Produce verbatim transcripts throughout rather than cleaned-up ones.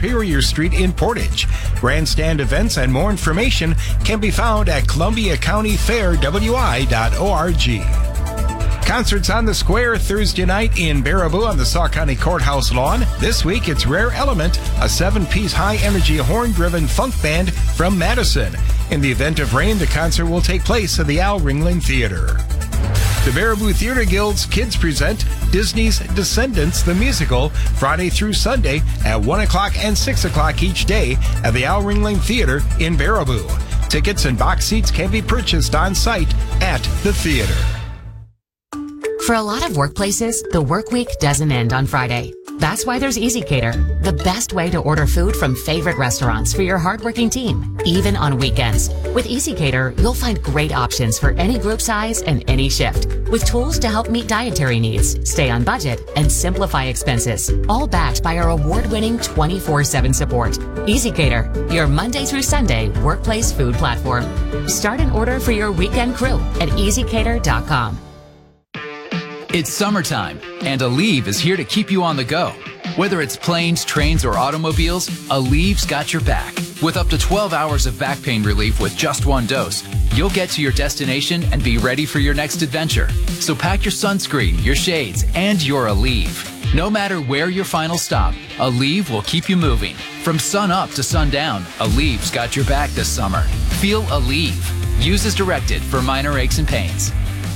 Superior Street in Portage. Grandstand events and more information can be found at Columbia County Fair W I dot org. Concerts on the Square Thursday night in Baraboo on the Sauk County Courthouse lawn. This week it's Rare Element, a seven-piece high-energy horn-driven funk band from Madison. In the event of rain, the concert will take place at the Al Ringling Theater. The Baraboo Theater Guild's Kids present Disney's Descendants the Musical Friday through Sunday at one o'clock and six o'clock each day at the Al Ringling Theater in Baraboo. Tickets and box seats can be purchased on site at the theater. For a lot of workplaces, the work week doesn't end on Friday. That's why there's EasyCater, the best way to order food from favorite restaurants for your hardworking team, even on weekends. With EasyCater, you'll find great options for any group size and any shift, with tools to help meet dietary needs, stay on budget, and simplify expenses, all backed by our award-winning twenty-four seven support. EasyCater, your Monday through Sunday workplace food platform. Start an order for your weekend crew at easy cater dot com. It's summertime, and Aleve is here to keep you on the go. Whether it's planes, trains, or automobiles, Aleve's got your back. With up to twelve hours of back pain relief with just one dose, you'll get to your destination and be ready for your next adventure. So pack your sunscreen, your shades, and your Aleve. No matter where your final stop, Aleve will keep you moving. From sun up to sundown, Aleve's got your back this summer. Feel Aleve. Use as directed for minor aches and pains.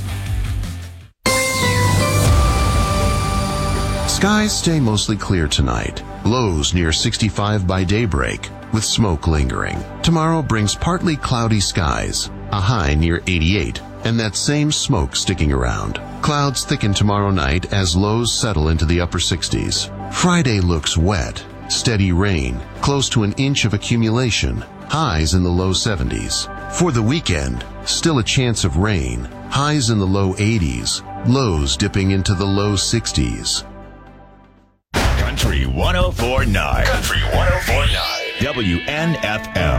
Skies stay mostly clear tonight. Lows near sixty-five by daybreak, with smoke lingering. Tomorrow brings partly cloudy skies, a high near eighty-eight, and that same smoke sticking around. Clouds thicken tomorrow night as lows settle into the upper sixties. Friday looks wet, steady rain, close to an inch of accumulation, highs in the low seventies. For the weekend, still a chance of rain, highs in the low eighties, lows dipping into the low sixties. Country one oh four point nine. Country one oh four point nine. W N F M.